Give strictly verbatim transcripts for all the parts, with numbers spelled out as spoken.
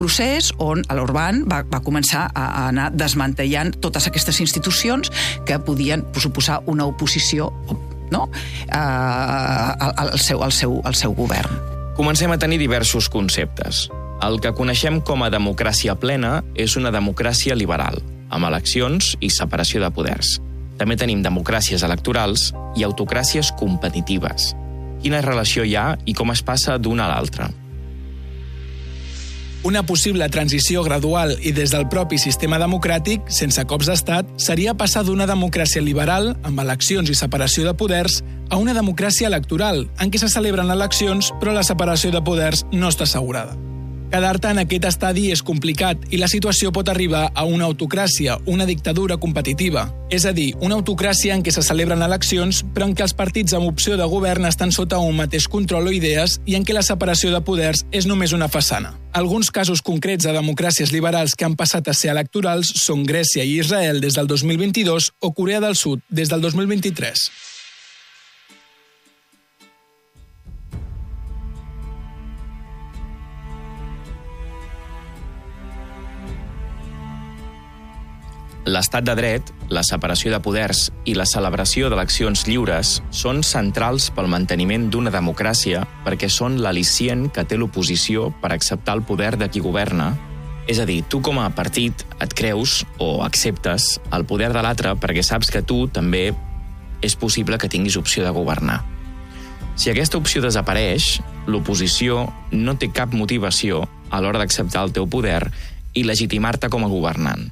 procés on l'Orbán va, va començar a, a anar desmantellant totes aquestes institucions que podien suposar una oposició, no? al, al, seu, al, seu, al seu govern. Comencem a tenir diversos conceptes. El que coneixem com a democràcia plena és una democràcia liberal, amb eleccions i separació de poders. També tenim democràcies electorals i autocràcies competitives. Quina relació hi ha i com es passa d'una a l'altra? Una possible transició gradual i des del propi sistema democràtic, sense cops d'estat, seria passar d'una democràcia liberal, amb eleccions i separació de poders, a una democràcia electoral, en què se celebren eleccions però la separació de poders no està assegurada. Quedar-te en aquest estadi és complicat i la situació pot arribar a una autocràcia, una dictadura competitiva. És a dir, una autocràcia en què se celebren eleccions però en què els partits amb opció de govern estan sota un mateix control o idees i en què la separació de poders és només una façana. Alguns casos concrets de democràcies liberals que han passat a ser electorals són Grècia i Israel des del dos mil vint-i-dos o Corea del Sud des del dos mil vint-i-tres. L'estat de dret, la separació de poders i la celebració d'eleccions lliures són centrals pel manteniment d'una democràcia perquè són l'al·licient que té l'oposició per acceptar el poder de qui governa. És a dir, tu com a partit et creus o acceptes el poder de l'altre perquè saps que tu també és possible que tinguis opció de governar. Si aquesta opció desapareix, l'oposició no té cap motivació a l'hora d'acceptar el teu poder i legitimar-te com a governant.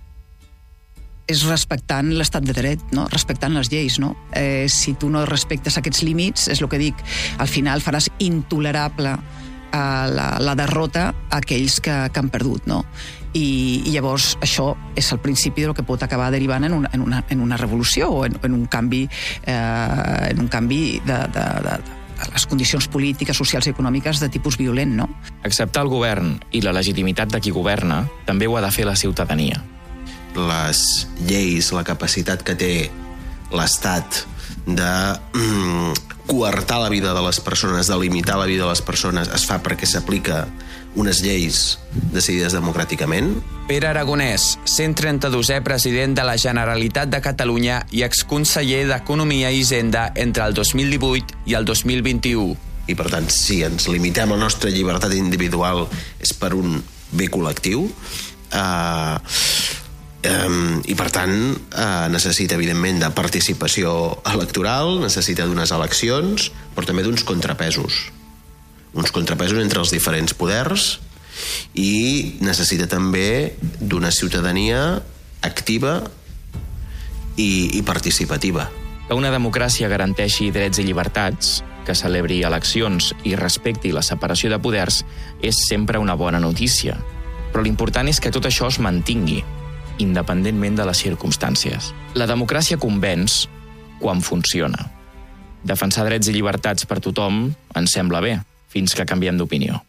És respectant l'estat de dret, no? Respectant les lleis. No? Eh, si tu no respectes aquests límits, és el que dic, al final faràs intolerable eh, la, la derrota a aquells que, que han perdut. No? I, I llavors això és el principi del que pot acabar derivant en una, en una, en una revolució o en, en un canvi, eh, en un canvi de, de, de, de les condicions polítiques, socials i econòmiques de tipus violent. No? Acceptar el govern i la legitimitat de qui governa també ho ha de fer la ciutadania. Les lleis, la capacitat que té l'Estat de mm, coartar la vida de les persones, de limitar la vida de les persones, es fa perquè s'aplica unes lleis decidides democràticament. Pere Aragonès, cent trenta-dosè president de la Generalitat de Catalunya i exconseller d'Economia i Hisenda entre el dos mil divuit i el dos mil vint-i-u. I per tant, si ens limitem la nostra llibertat individual és per un bé col·lectiu, eh, Um, i per tant uh, necessita evidentment de participació electoral, necessita d'unes eleccions però també d'uns contrapesos uns contrapesos entre els diferents poders i necessita també d'una ciutadania activa i, i participativa. Que una democràcia garanteixi drets i llibertats, que celebri eleccions i respecti la separació de poders és sempre una bona notícia, però l'important és que tot això es mantingui independentment de les circumstàncies. La democràcia convenç quan funciona. Defensar drets i llibertats per tothom ens sembla bé, fins que canviem d'opinió.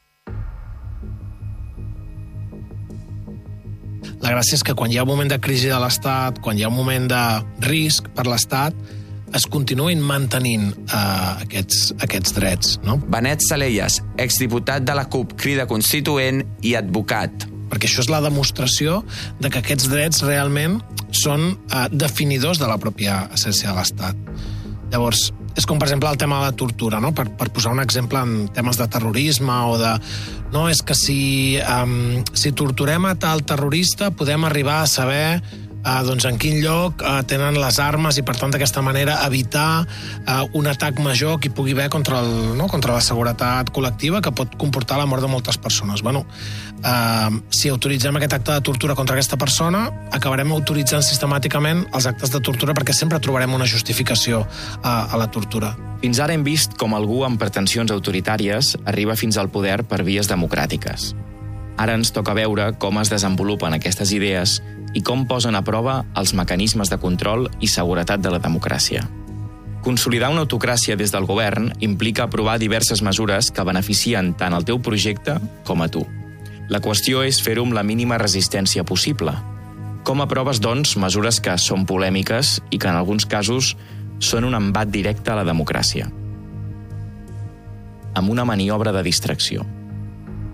La gràcia és que quan hi ha un moment de crisi de l'Estat, quan hi ha un moment de risc per l'Estat, es continuïn mantenint eh, aquests, aquests drets. No? Benet Salellas, exdiputat de la CUP Crida Constituent i advocat. Perquè això és la demostració de que aquests drets realment són eh, definidors de la pròpia essència de l'Estat. Llavors, és com, per exemple, el tema de la tortura, no? per, per posar un exemple en temes de terrorisme o de... No, és que si, um, si torturem a tal terrorista podem arribar a saber Uh, doncs en quin lloc uh, tenen les armes i per tant d'aquesta manera evitar uh, un atac major que hi pugui haver contra, el, no? contra la seguretat col·lectiva que pot comportar la mort de moltes persones. Bueno, uh, si autoritzem aquest acte de tortura contra aquesta persona, acabarem autoritzant sistemàticament els actes de tortura perquè sempre trobarem una justificació uh, a la tortura. Fins ara hem vist com algú amb pretensions autoritàries arriba fins al poder per vies democràtiques. Ara ens toca veure com es desenvolupen aquestes idees i com posen a prova els mecanismes de control i seguretat de la democràcia. Consolidar una autocràcia des del govern implica aprovar diverses mesures que beneficien tant el teu projecte com a tu. La qüestió és fer-ho amb la mínima resistència possible. Com aproves, doncs, mesures que són polèmiques i que en alguns casos són un embat directe a la democràcia? Amb una maniobra de distracció.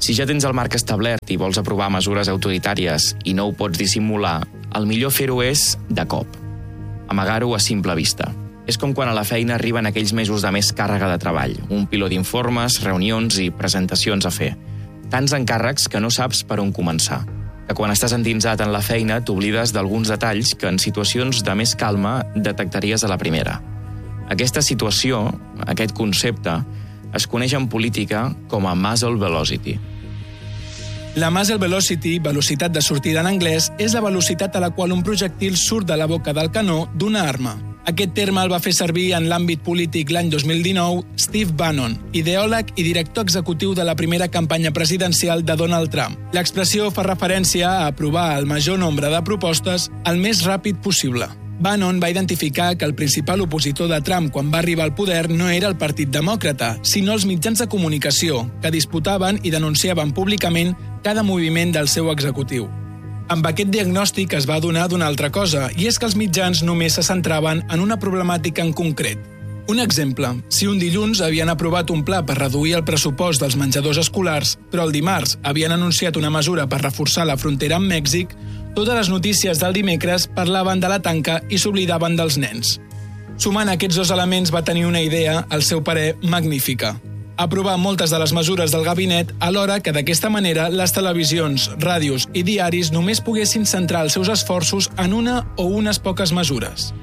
Si ja tens el marc establert i vols aprovar mesures autoritàries i no ho pots dissimular, el millor fer-ho és de cop. Amagar-ho a simple vista. És com quan a la feina arriben aquells mesos de més càrrega de treball, un piló d'informes, reunions i presentacions a fer. Tants encàrrecs que no saps per on començar. Que quan estàs endinsat en la feina t'oblides d'alguns detalls que en situacions de més calma detectaries a la primera. Aquesta situació, aquest concepte, es coneix en política com a muzzle velocity. La muzzle velocity, velocitat de sortida en anglès, és la velocitat a la qual un projectil surt de la boca del canó d'una arma. Aquest terme el va fer servir en l'àmbit polític l'any dos mil dinou Steve Bannon, ideòleg i director executiu de la primera campanya presidencial de Donald Trump. L'expressió fa referència a aprovar el major nombre de propostes el més ràpid possible. Bannon va identificar que el principal opositor de Trump quan va arribar al poder no era el Partit Demòcrata, sinó els mitjans de comunicació, que disputaven i denunciaven públicament cada moviment del seu executiu. Amb aquest diagnòstic es va adonar d'una altra cosa, i és que els mitjans només se centraven en una problemàtica en concret. Un exemple, si un dilluns havien aprovat un pla per reduir el pressupost dels menjadors escolars, però el dimarts havien anunciat una mesura per reforçar la frontera amb Mèxic, totes les notícies del dimecres parlaven de la tanca i s'oblidaven dels nens. Sumant aquests dos elements va tenir una idea, al seu parer, magnífica. Aprovar moltes de les mesures del gabinet alhora que d'aquesta manera les televisions, ràdios i diaris només poguessin centrar els seus esforços en una o unes poques mesures.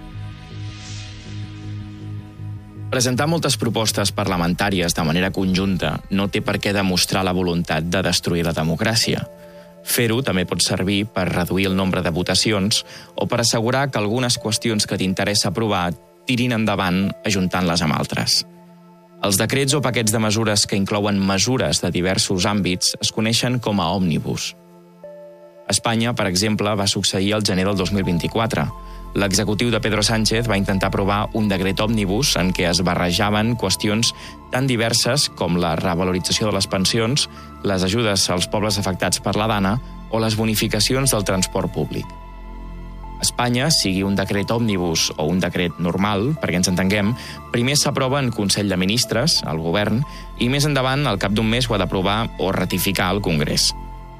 Presentar moltes propostes parlamentàries de manera conjunta no té per què demostrar la voluntat de destruir la democràcia. Fer-ho també pot servir per reduir el nombre de votacions o per assegurar que algunes qüestions que t'interessa aprovar tirin endavant ajuntant-les amb altres. Els decrets o paquets de mesures que inclouen mesures de diversos àmbits es coneixen com a òmnibus. A Espanya, per exemple, va succeir el gener del dos mil vint-i-quatre. L'executiu de Pedro Sánchez va intentar aprovar un decret òmnibus en què es barrejaven qüestions tan diverses com la revalorització de les pensions, les ajudes als pobles afectats per la Dana o les bonificacions del transport públic. A Espanya, sigui un decret òmnibus o un decret normal, perquè ens entenguem, primer s'aprova en Consell de Ministres, al govern, i més endavant, al cap d'un mes, ho ha d'aprovar o ratificar al Congrés.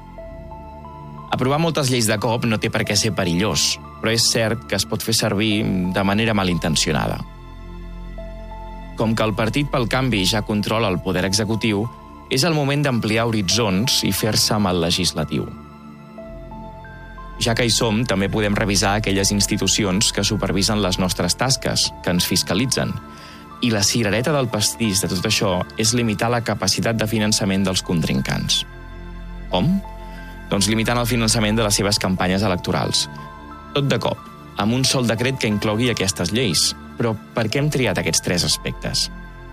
Aprovar moltes lleis de cop no té per què ser perillós, però és cert que es pot fer servir de manera malintencionada. Com que el Partit pel Canvi ja controla el poder executiu, és el moment d'ampliar horitzons i fer-se amb el legislatiu. Ja que hi som, també podem revisar aquelles institucions que supervisen les nostres tasques, que ens fiscalitzen. I la cirereta del pastís de tot això és limitar la capacitat de finançament dels contrincants. Com? Doncs limitant el finançament de les seves campanyes electorals. Tot de cop, amb un sol decret que inclogui aquestes lleis. Però per què hem triat aquests tres aspectes?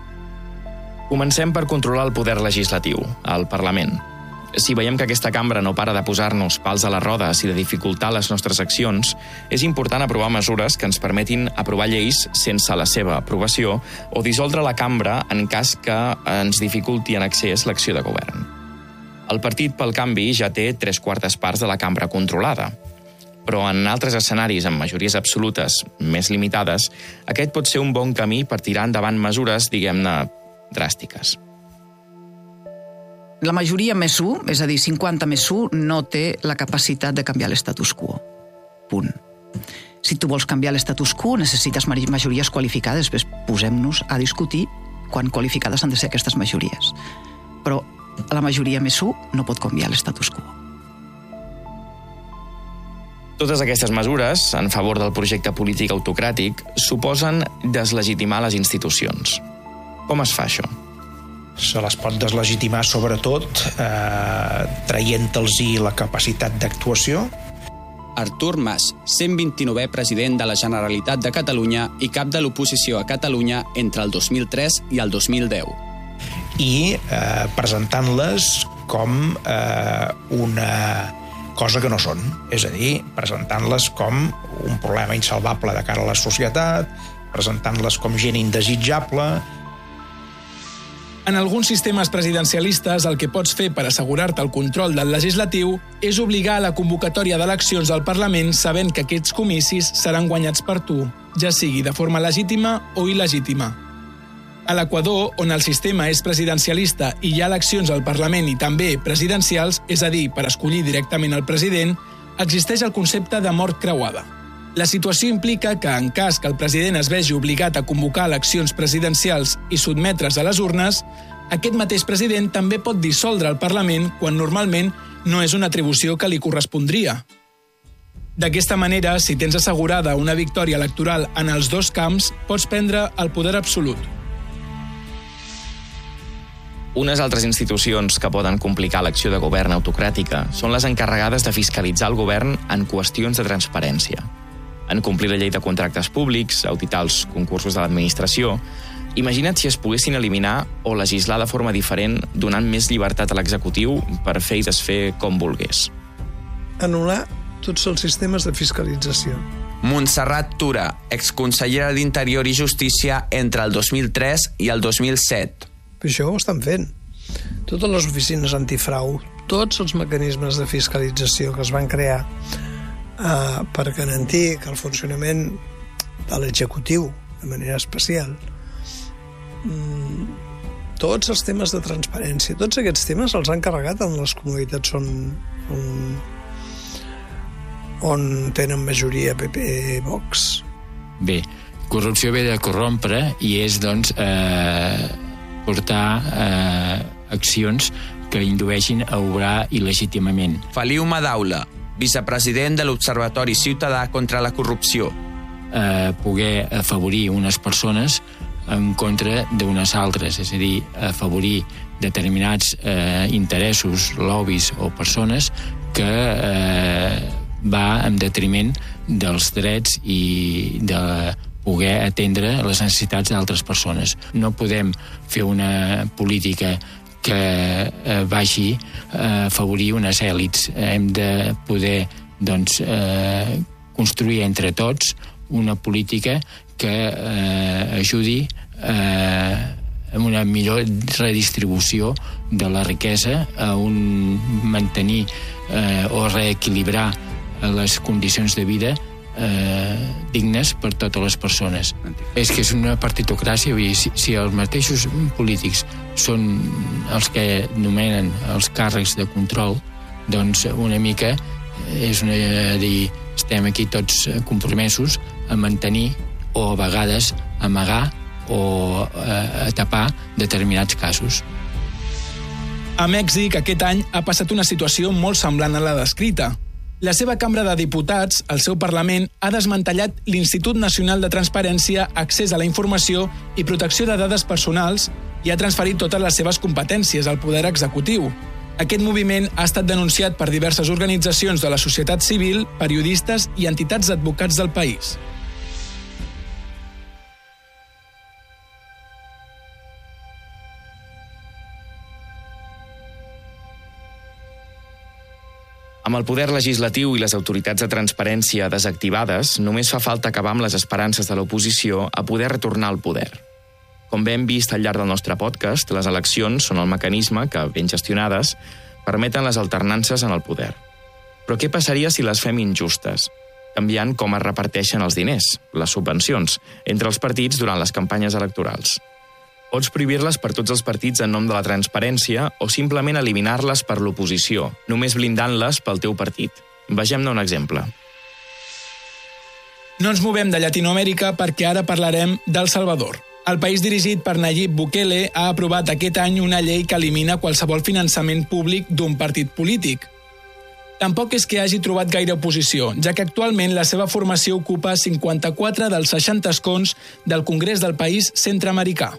Comencem per controlar el poder legislatiu, el Parlament. Si veiem que aquesta cambra no para de posar-nos pals a les rodes i de dificultar les nostres accions, és important aprovar mesures que ens permetin aprovar lleis sense la seva aprovació o dissoldre la cambra en cas que ens dificulti en accés l'acció de govern. El Partit pel Canvi ja té tres quartes parts de la cambra controlada, però en altres escenaris amb majories absolutes més limitades, aquest pot ser un bon camí per tirar endavant mesures, diguem-ne, dràstiques. La majoria més u, és a dir, cinquanta més u, no té la capacitat de canviar l'estatus quo. Punt. Si tu vols canviar l'estatus quo, necessites majories qualificades. Després posem-nos a discutir quan qualificades han de ser aquestes majories. Però la majoria més u no pot canviar l'estatus quo. Totes aquestes mesures, en favor del projecte polític autocràtic, suposen deslegitimar les institucions. Com es fa això? Se les pot deslegitimar sobretot eh, traient-los-hi la capacitat d'actuació. Artur Mas, cent vint-i-novè president de la Generalitat de Catalunya i cap de l'oposició a Catalunya entre el dos mil tres i el dos mil deu. I eh, presentant-les com eh, una cosa que no són. És a dir, presentant-les com un problema insalvable de cara a la societat, presentant-les com gent indesitjable. En alguns sistemes presidencialistes, el que pots fer per assegurar-te el control del legislatiu és obligar a la convocatòria d'eleccions al Parlament sabent que aquests comicis seran guanyats per tu, ja sigui de forma legítima o il·legítima. A l'Equador, on el sistema és presidencialista i hi ha eleccions al Parlament i també presidencials, és a dir, per escollir directament el president, existeix el concepte de mort creuada. La situació implica que, en cas que el president es vegi obligat a convocar eleccions presidencials i sotmetre's a les urnes, aquest mateix president també pot dissoldre el Parlament quan normalment no és una atribució que li correspondria. D'aquesta manera, si tens assegurada una victòria electoral en els dos camps, pots prendre el poder absolut. Unes altres institucions que poden complicar l'acció de govern autocràtica són les encarregades de fiscalitzar el govern en qüestions de transparència. En complir la llei de contractes públics, auditar els concursos de l'administració. Imagina't si es poguessin eliminar o legislar de forma diferent, donant més llibertat a l'executiu per fer i desfer com volgués. Anul·lar tots els sistemes de fiscalització. Montserrat Tura, exconsellera d'Interior i Justícia entre el dos mil tres i el dos mil set. Però això ho estan fent. Totes les oficines antifrau, tots els mecanismes de fiscalització que es van crear eh, per garantir que el funcionament de l'executiu, de manera especial, mm, tots els temes de transparència, tots aquests temes els han carregat en les comunitats on, on, on tenen majoria P P i Vox. Bé, corrupció ve de corrompre i és, doncs, eh, portar eh, accions que indueixin a obrar il·legítimament. Feliu Madaula, vicepresident de l'Observatori Ciutadà contra la Corrupció. Eh, poder afavorir unes persones en contra d'unes altres, és a dir, afavorir determinats eh, interessos, lobbies o persones que eh, va en detriment dels drets i de poder atendre les necessitats d'altres persones. No podem fer una política que eh, vagi a afavorir unes èlits. Hem de poder, doncs, eh, construir entre tots una política que eh, ajudi eh, a una millor redistribució de la riquesa, a un mantenir eh, o reequilibrar les condicions de vida Eh, dignes per totes les persones. És que és una partitocràcia, vull dir, si, si els mateixos polítics són els que nomenen els càrrecs de control, doncs una mica és una dir, estem aquí tots compromesos a mantenir o a vegades amagar o a, a tapar determinats casos. A Mèxic aquest any ha passat una situació molt semblant a la descrita. La seva Cambra de Diputats, el seu Parlament, ha desmantellat l'Institut Nacional de Transparència, Accés a la Informació i Protecció de Dades Personals i ha transferit totes les seves competències al poder executiu. Aquest moviment ha estat denunciat per diverses organitzacions de la societat civil, periodistes i entitats d'advocats del país. Amb el poder legislatiu i les autoritats de transparència desactivades, només fa falta acabar amb les esperances de l'oposició a poder retornar al poder. Com bé hem vist al llarg del nostre podcast, les eleccions són el mecanisme que, ben gestionades, permeten les alternances en el poder. Però què passaria si les fem injustes, canviant com es reparteixen els diners, les subvencions, entre els partits durant les campanyes electorals? Pots prohibir-les per tots els partits en nom de la transparència o simplement eliminar-les per l'oposició, només blindant-les pel teu partit. Vegem-ne un exemple. No ens movem de Llatinoamèrica perquè ara parlarem d'El Salvador. El país dirigit per Nayib Bukele ha aprovat aquest any una llei que elimina qualsevol finançament públic d'un partit polític. Tampoc és que hagi trobat gaire oposició, ja que actualment la seva formació ocupa cinquanta-quatre dels seixanta escons del Congrés del país centreamericà.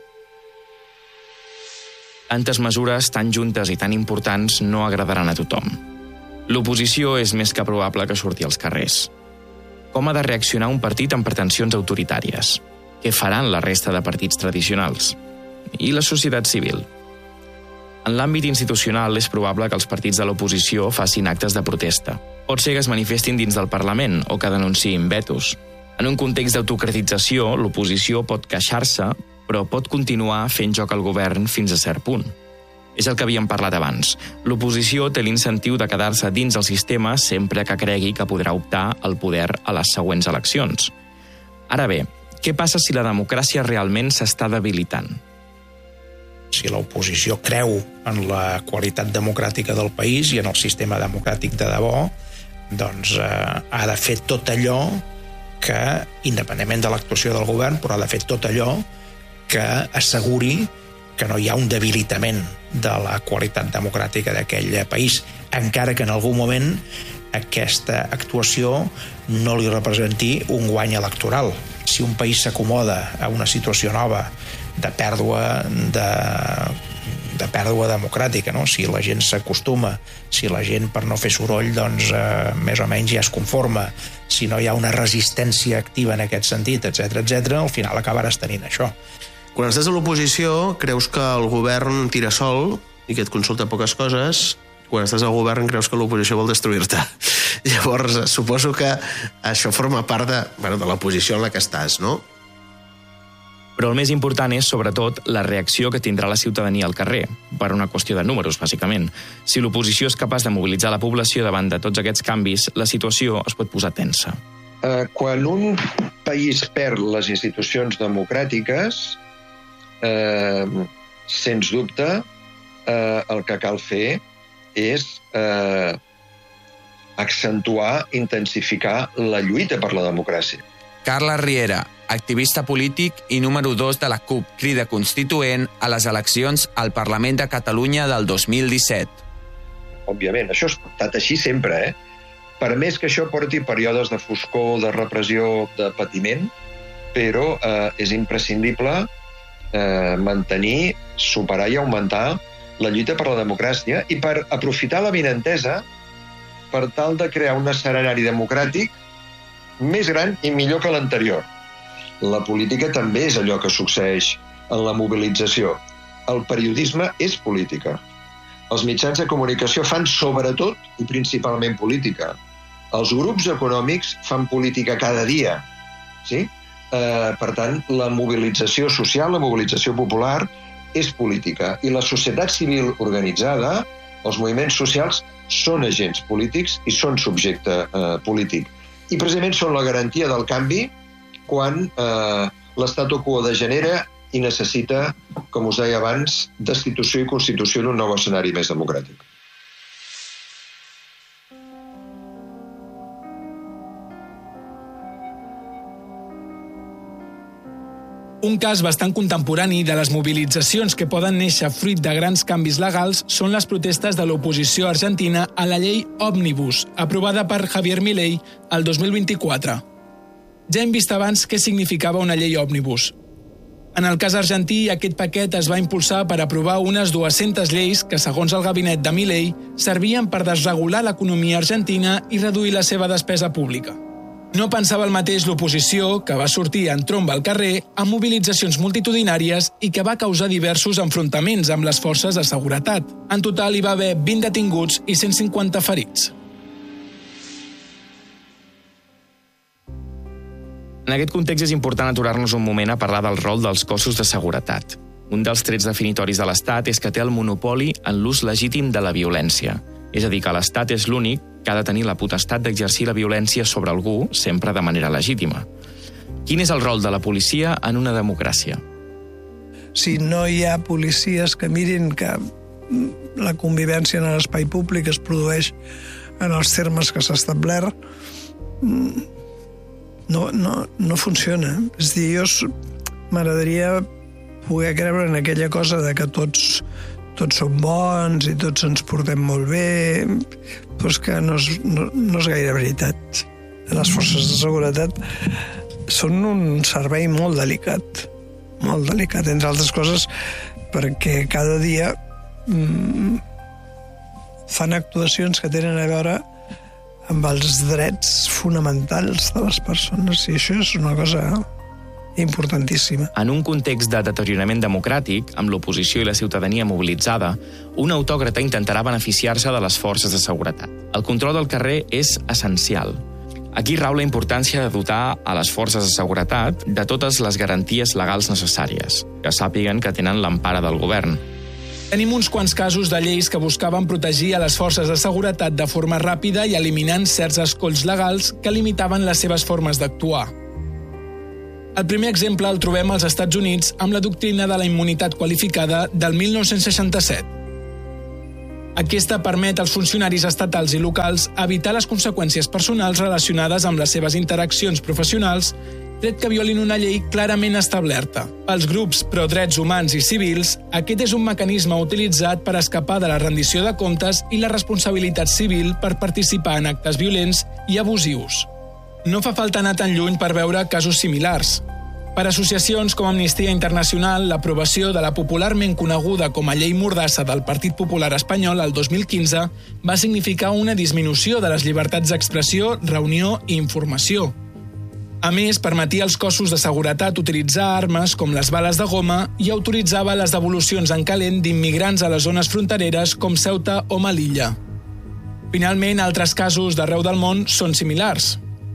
Tantes mesures tan juntes i tan importants no agradaran a tothom. L'oposició és més que probable que surti als carrers. Com ha de reaccionar un partit amb pretensions autoritàries? Què faran la resta de partits tradicionals? I la societat civil? En l'àmbit institucional és probable que els partits de l'oposició facin actes de protesta. Pot ser que es manifestin dins del Parlament o que denunciïn vetos. En un context d'autocratització, l'oposició pot queixar-se, però pot continuar fent joc al govern fins a cert punt. És el que havíem parlat abans. L'oposició té l'incentiu de quedar-se dins el sistema sempre que cregui que podrà optar al poder a les següents eleccions. Ara bé, què passa si la democràcia realment s'està debilitant? Si l'oposició creu en la qualitat democràtica del país i en el sistema democràtic de debò, doncs eh, ha de fer tot allò que, independentment de l'actuació del govern, però ha de fer tot allò que asseguri que no hi ha un debilitament de la qualitat democràtica d'aquell país, encara que en algun moment aquesta actuació no li representi un guany electoral. Si un país s'acomoda a una situació nova de pèrdua de, de pèrdua democràtica, no? Si la gent s'acostuma, si la gent per no fer soroll doncs eh, més o menys ja es conforma, si no hi ha una resistència activa en aquest sentit, etcètera, etcètera, al final acabaràs tenint això. Quan estàs a l'oposició, creus que el govern tira sol i que et consulta poques coses. Quan estàs al govern, creus que l'oposició vol destruir-te. Llavors, suposo que això forma part de, bueno, de la posició en la que estàs, no? Però el més important és, sobretot, la reacció que tindrà la ciutadania al carrer, per una qüestió de números, bàsicament. Si l'oposició és capaç de mobilitzar la població davant de tots aquests canvis, la situació es pot posar tensa. Eh, quan un país perd les institucions democràtiques, eh, sens dubte, eh, el que cal fer és eh, accentuar, intensificar la lluita per la democràcia. Carles Riera, activista polític i número dos de la CUP Crida Constituent a les eleccions al Parlament de Catalunya del dos mil disset. Òbviament, això ha estat així sempre, eh? Per més que això porti períodes de foscor, de repressió, de patiment, però eh, és imprescindible eh, mantenir, superar i augmentar la lluita per la democràcia i per aprofitar la vinentesa per tal de crear un escenari democràtic més gran i millor que l'anterior. La política també és allò que succeeix en la mobilització. El periodisme és política. Els mitjans de comunicació fan sobretot i principalment política. Els grups econòmics fan política cada dia. Sí? Eh, per tant, la mobilització social, la mobilització popular, és política. I la societat civil organitzada, els moviments socials, són agents polítics i són subjecte eh, polític. I precisament són la garantia del canvi quan eh, l'statu quo degenera i necessita, com us deia abans, destitució i constitució d'un nou escenari més democràtic. Un cas bastant contemporani de les mobilitzacions que poden néixer fruit de grans canvis legals són les protestes de l'oposició argentina a la llei Òmnibus, aprovada per Javier Milei el dos mil vint-i-quatre. Ja hem vist abans què significava una llei Òmnibus. En el cas argentí, aquest paquet es va impulsar per aprovar unes dues-centes lleis que, segons el gabinet de Milei, servien per desregular l'economia argentina i reduir la seva despesa pública. No pensava el mateix l'oposició, que va sortir en tromba al carrer amb mobilitzacions multitudinàries i que va causar diversos enfrontaments amb les forces de seguretat. En total hi va haver vint detinguts i cent cinquanta ferits. En aquest context és important aturar-nos un moment a parlar del rol dels cossos de seguretat. Un dels trets definitoris de l'Estat és que té el monopoli en l'ús legítim de la violència. És a dir, que l'Estat és l'únic que ha de tenir la potestat d'exercir la violència sobre algú, sempre de manera legítima. Quin és el rol de la policia en una democràcia? Si no hi ha policies que mirin que la convivència en l'espai públic es produeix en els termes que s'ha establert, no, no, no funciona. És a dir, jo m'agradaria poder creure en aquella cosa de que tots tots som bons i tots ens portem molt bé, però és que no és, no, no és gaire veritat. Les forces de seguretat són un servei molt delicat, molt delicat, entre altres coses, perquè cada dia mm, fan actuacions que tenen a veure amb els drets fonamentals de les persones, i això és una cosa importantíssima. En un context de deteriorament democràtic, amb l'oposició i la ciutadania mobilitzada, un autòcrata intentarà beneficiar-se de les forces de seguretat. El control del carrer és essencial. Aquí rau la importància de dotar a les forces de seguretat de totes les garanties legals necessàries, que sàpiguen que tenen l'empara del govern. Tenim uns quants casos de lleis que buscaven protegir a les forces de seguretat de forma ràpida i eliminant certs escolls legals que limitaven les seves formes d'actuar. El primer exemple el trobem als Estats Units amb la doctrina de la immunitat qualificada del mil nou-cents seixanta-set. Aquesta permet als funcionaris estatals i locals evitar les conseqüències personals relacionades amb les seves interaccions professionals, tret que violin una llei clarament establerta. Pels grups pro-drets humans i civils, aquest és un mecanisme utilitzat per escapar de la rendició de comptes i la responsabilitat civil per participar en actes violents i abusius. No fa falta anar tan lluny per veure casos similars. Per associacions com Amnistia Internacional, l'aprovació de la popularment coneguda com a Llei Mordassa del Partit Popular Espanyol el dos mil quinze va significar una disminució de les llibertats d'expressió, reunió i informació. A més, permetia als cossos de seguretat utilitzar armes com les bales de goma i autoritzava les devolucions en calent d'immigrants a les zones frontereres com Ceuta o Melilla. Finalment, altres casos d'arreu del món són similars.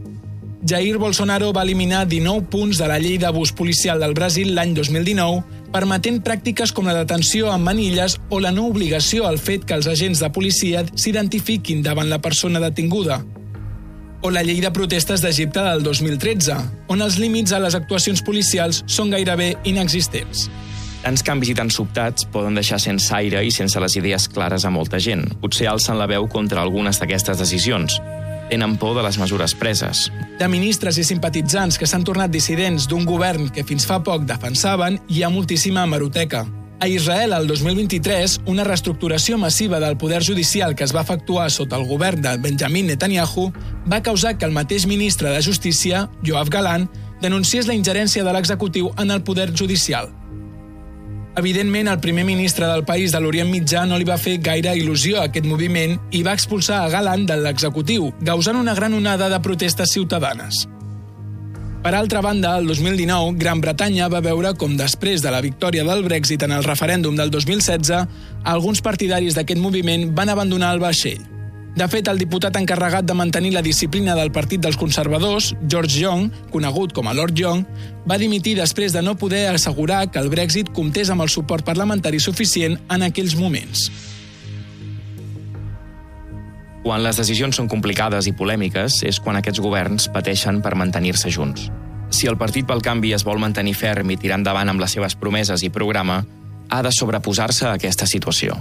Jair Bolsonaro va eliminar dinou punts de la llei d'abús policial del Brasil l'any dos mil dinou, permetent pràctiques com la detenció amb manilles o la no obligació al fet que els agents de policia s'identifiquin davant la persona detinguda. O la llei de protestes d'Egipte del dos mil tretze, on els límits a les actuacions policials són gairebé inexistents. Tants canvis i tan sobtats poden deixar sense aire i sense les idees clares a molta gent. Potser alcen la veu contra algunes d'aquestes decisions. Tenen por de les mesures preses. De ministres i simpatitzants que s'han tornat dissidents d'un govern que fins fa poc defensaven, hi ha moltíssima hemeroteca. A Israel, el dos mil vint-i-tres, una reestructuració massiva del poder judicial que es va efectuar sota el govern de Benjamin Netanyahu va causar que el mateix ministre de Justícia, Yoav Gallant, denunciés la ingerència de l'executiu en el poder judicial. Evidentment, el primer ministre del país de l'Orient Mitjà no li va fer gaire il·lusió a aquest moviment i va expulsar a Gallant de l'executiu, causant una gran onada de protestes ciutadanes. Per altra banda, el dos mil dinou, Gran Bretanya va veure com després de la victòria del Brexit en el referèndum del dos mil setze, alguns partidaris d'aquest moviment van abandonar el vaixell. De fet, el diputat encarregat de mantenir la disciplina del Partit dels Conservadors, George Young, conegut com a Lord Young, va dimitir després de no poder assegurar que el Brexit comptés amb el suport parlamentari suficient en aquells moments. Quan les decisions són complicades i polèmiques és quan aquests governs pateixen per mantenir-se junts. Si el Partit pel Canvi es vol mantenir ferm i tirar endavant amb les seves promeses i programa, ha de sobreposar-se a aquesta situació.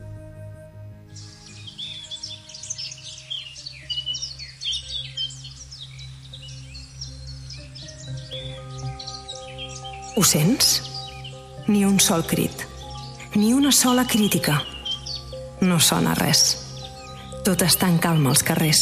Ho sents? Ni un sol crit. Ni una sola crítica. No sona res. Tot està en calma als carrers.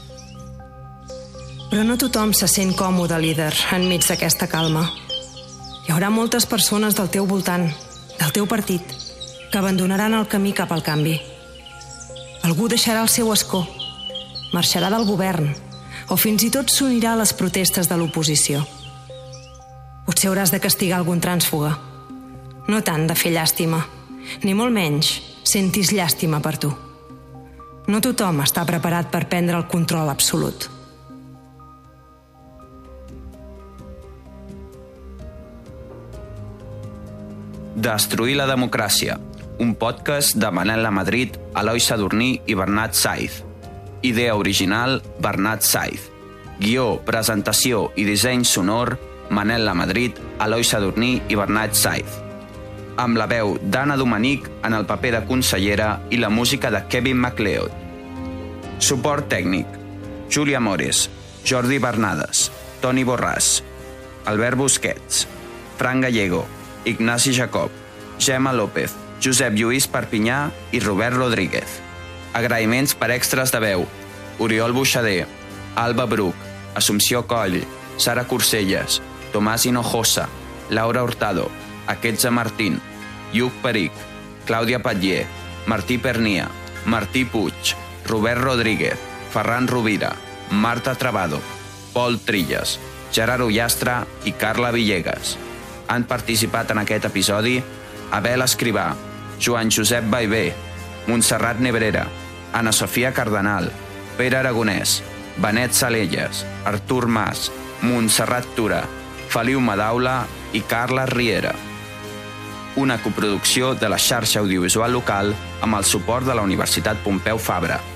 Però no tothom se sent còmode líder enmig d'aquesta calma. Hi haurà moltes persones del teu voltant, del teu partit, que abandonaran el camí cap al canvi. Algú deixarà el seu escó, marxarà del govern, o fins i tot s'unirà a les protestes de l'oposició. Potser hauràs de castigar algun trànsfuga. No tant de fer llàstima, ni molt menys sentis llàstima per tu. No tothom està preparat per prendre el control absolut. Destruir la democràcia, un podcast de Manel Lamadrid, Eloi Sadurní i Bernat Saiz. Idea original, Bernat Saiz. Guió, presentació i disseny sonor, Manel Lamadrid, Eloi Sadurní i Bernat Saiz. Amb la veu d'Anna Dominic en el paper de consellera i la música de Kevin MacLeod. Suport tècnic: Júlia Mores, Jordi Bernades, Toni Borràs, Albert Busquets, Fran Gallego, Ignasi Jacob, Gemma López, Josep Lluís Perpinyà i Robert Rodríguez. Agraïments per extras de veu: Oriol Buixader, Alba Bruc, Assumpció Coll, Sara Corselles, Tomàs Hinojosa, Laura Hurtado, Aquestza Martín, Lluc Peric, Clàudia Patller, Martí Pernia, Martí Puig, Robert Rodríguez, Ferran Rovira, Marta Travado, Pol Trilles, Gerard Ullastre i Carla Villegas. Han participat en aquest episodi Abel Escrivà, Joan Josep Baivé, Montserrat Nebrera, Ana Sofia Cardenal, Pere Aragonès, Benet Salelles, Artur Mas, Montserrat Tura, Feliu Madaula i Carles Riera. Una coproducció de la xarxa audiovisual local amb el suport de la Universitat Pompeu Fabra.